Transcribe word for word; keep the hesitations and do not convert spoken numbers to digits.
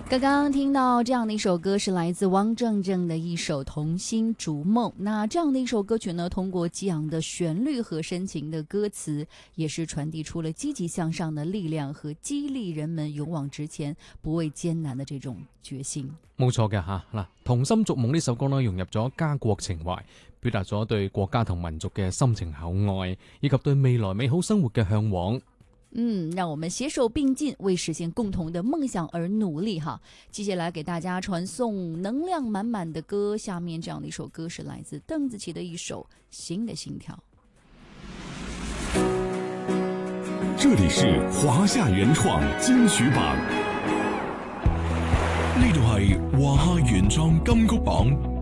刚刚听到这样的一首歌是来自汪正正的一首《童心逐梦》。那这样的一首歌曲呢，通过激昂的旋律和深情的歌詞，也是傳遞出了積極向上的力量和激勵人們勇往直前、不畏艱難的這種決心。 冇錯嘅吓，嗱，《童心逐夢》呢首歌呢，融入咗家國情懷，表達咗對國家同民族嘅深情厚愛，以及對未來美好生活嘅向往。 嗯，讓我們攜手並進，為實現共同的夢想而努力哈。接下來給大家傳送能量滿滿的歌，下面這樣的一首歌是來自鄧紫棋的一首《新的心跳》。 這裡是華夏原創金曲榜，呢度係華夏原創金曲榜。